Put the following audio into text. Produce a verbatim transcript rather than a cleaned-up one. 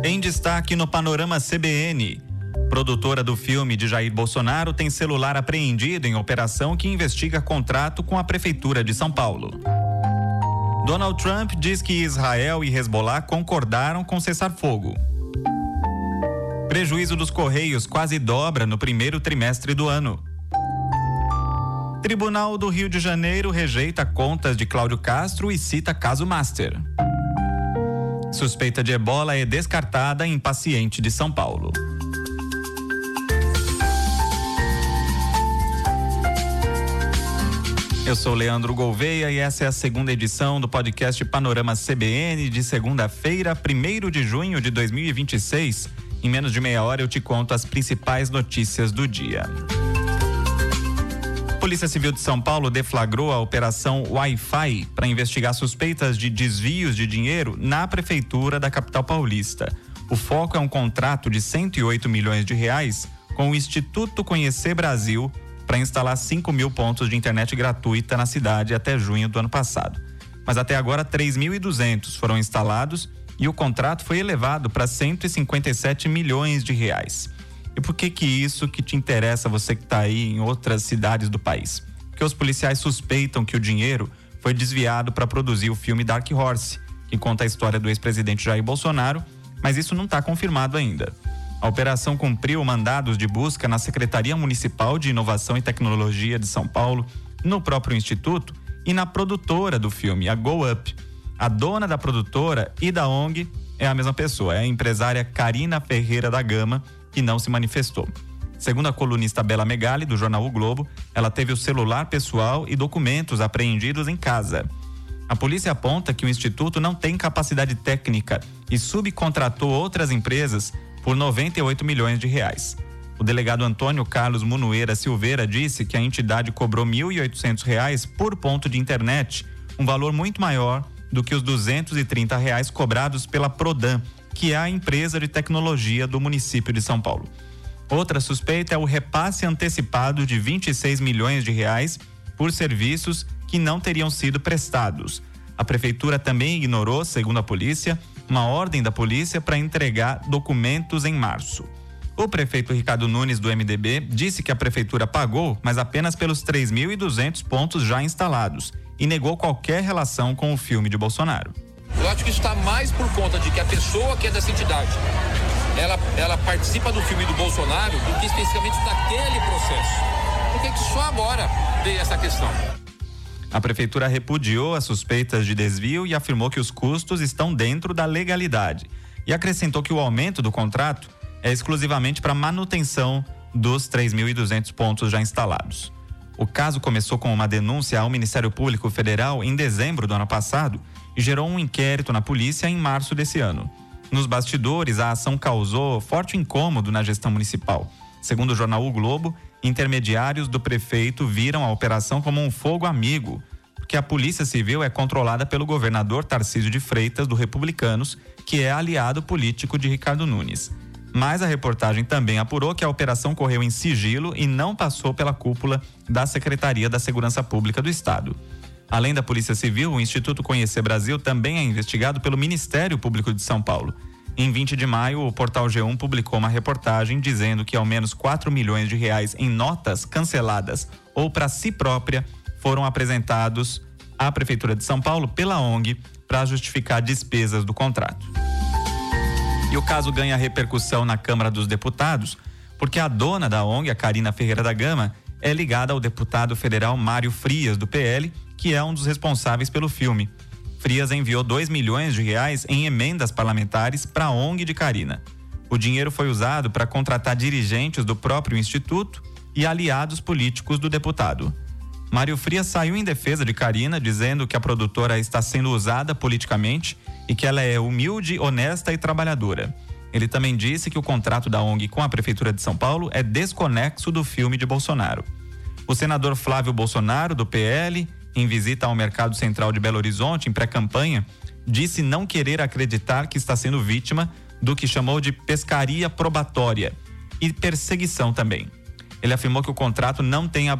Em destaque no Panorama C B N. Produtora do filme de Jair Bolsonaro tem celular apreendido em operação que investiga contrato com a Prefeitura de São Paulo. Donald Trump diz que Israel e Hezbollah concordaram com cessar-fogo. Prejuízo dos Correios quase dobra no primeiro trimestre do ano. Tribunal do Rio de Janeiro rejeita contas de Cláudio Castro e cita caso Master. Suspeita de ebola é descartada em paciente de São Paulo. Eu sou Leandro Gouveia e essa é a segunda edição do podcast Panorama C B N de segunda-feira, primeiro de junho de dois mil e vinte e seis. Em menos de meia hora eu te conto as principais notícias do dia. A Polícia Civil de São Paulo deflagrou a operação Wi-Fi para investigar suspeitas de desvios de dinheiro na Prefeitura da capital paulista. O foco é um contrato de cento e oito milhões de reais com o Instituto Conhecer Brasil para instalar cinco mil pontos de internet gratuita na cidade até junho do ano passado. Mas até agora três mil e duzentos foram instalados e o contrato foi elevado para cento e cinquenta e sete milhões de reais. E por que que isso que te interessa, você que está aí em outras cidades do país? Porque os policiais suspeitam que o dinheiro foi desviado para produzir o filme Dark Horse, que conta a história do ex-presidente Jair Bolsonaro, mas isso não está confirmado ainda. A operação cumpriu mandados de busca na Secretaria Municipal de Inovação e Tecnologia de São Paulo, no próprio Instituto e na produtora do filme, a Go Up. A dona da produtora e da O N G é a mesma pessoa, é a empresária Karina Ferreira da Gama, que não se manifestou. Segundo a colunista Bela Megali, do jornal O Globo, ela teve o celular pessoal e documentos apreendidos em casa. A polícia aponta que o Instituto não tem capacidade técnica e subcontratou outras empresas por noventa e oito milhões de reais. O delegado Antônio Carlos Munueira Silveira disse que a entidade cobrou mil e oitocentos reais por ponto de internet, um valor muito maior do que os duzentos e trinta reais cobrados pela Prodan, que é a empresa de tecnologia do município de São Paulo. Outra suspeita é o repasse antecipado de vinte e seis milhões de reais por serviços que não teriam sido prestados. A prefeitura também ignorou, segundo a polícia, uma ordem da polícia para entregar documentos em março. O prefeito Ricardo Nunes, do M D B, disse que a prefeitura pagou, mas apenas pelos três mil e duzentos pontos já instalados, e negou qualquer relação com o filme de Bolsonaro. Eu acho que isso está mais por conta de que a pessoa que é dessa entidade, ela, ela participa do filme do Bolsonaro do que especificamente daquele processo. Por que que só agora veio essa questão? A prefeitura repudiou as suspeitas de desvio e afirmou que os custos estão dentro da legalidade. E acrescentou que o aumento do contrato é exclusivamente para manutenção dos três mil e duzentos pontos já instalados. O caso começou com uma denúncia ao Ministério Público Federal em dezembro do ano passado e gerou um inquérito na polícia em março desse ano. Nos bastidores, a ação causou forte incômodo na gestão municipal. Segundo o jornal O Globo, intermediários do prefeito viram a operação como um fogo amigo, porque a Polícia Civil é controlada pelo governador Tarcísio de Freitas, do Republicanos, que é aliado político de Ricardo Nunes. Mas a reportagem também apurou que a operação correu em sigilo e não passou pela cúpula da Secretaria da Segurança Pública do Estado. Além da Polícia Civil, o Instituto Conhecer Brasil também é investigado pelo Ministério Público de São Paulo. Em vinte de maio, o portal G um publicou uma reportagem dizendo que ao menos quatro milhões de reais em notas canceladas ou para si própria foram apresentados à Prefeitura de São Paulo pela O N G para justificar despesas do contrato. E o caso ganha repercussão na Câmara dos Deputados porque a dona da O N G, a Karina Ferreira da Gama, é ligada ao deputado federal Mário Frias, do P L, que é um dos responsáveis pelo filme. Frias enviou dois milhões de reais em emendas parlamentares para a O N G de Karina. O dinheiro foi usado para contratar dirigentes do próprio instituto e aliados políticos do deputado. Mário Frias saiu em defesa de Karina, dizendo que a produtora está sendo usada politicamente e que ela é humilde, honesta e trabalhadora. Ele também disse que o contrato da O N G com a Prefeitura de São Paulo é desconexo do filme de Bolsonaro. O senador Flávio Bolsonaro, do P L, em visita ao Mercado Central de Belo Horizonte, em pré-campanha, disse não querer acreditar que está sendo vítima do que chamou de pescaria probatória e perseguição também. Ele afirmou que o contrato não tem